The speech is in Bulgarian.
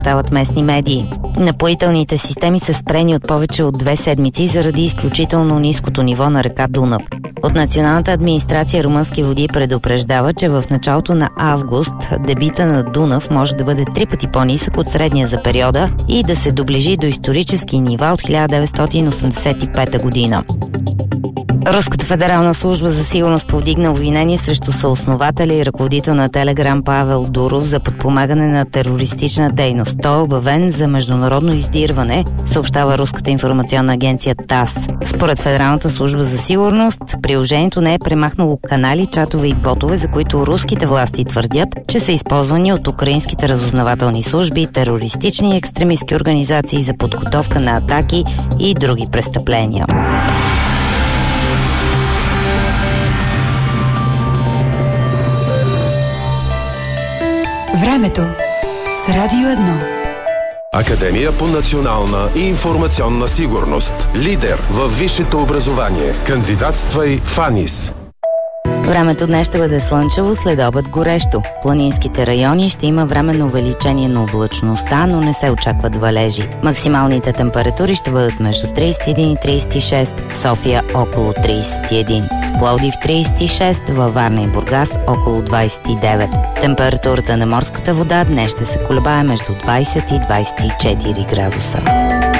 съобщават местни медии. Напоителните системи са спрени от повече от 2 седмици заради изключително ниското ниво на река Дунав. От Националната администрация Румънски води предупреждава, че в началото на август дебита на Дунав може да бъде 3 пъти по-нисък от средния за периода и да се доближи до исторически нива от 1985 година. Руската федерална служба за сигурност повдигна обвинение срещу съоснователя и ръководител на Телеграм Павел Дуров за подпомагане на терористична дейност. Той е обявен за международно издирване, съобщава руската информационна агенция ТАСС. Според Федералната служба за сигурност, приложението не е премахнало канали, чатове и ботове, за които руските власти твърдят, че са използвани от украинските разузнавателни служби, терористични и екстремистски организации за подготовка на атаки и други престъпления. Времето с Радио 1. Академия по национална и информационна сигурност. Лидер във висшето образование. Кандидатствай в АНИС. Времето днес ще бъде слънчево, след обед горещо. В планинските райони ще има временно увеличение на облачността, но не се очакват валежи. Максималните температури ще бъдат между 31 и 36, София около 31, в Пловдив 36, във Варна и Бургас около 29. Температурата на морската вода днес ще се колебае между 20 и 24 градуса.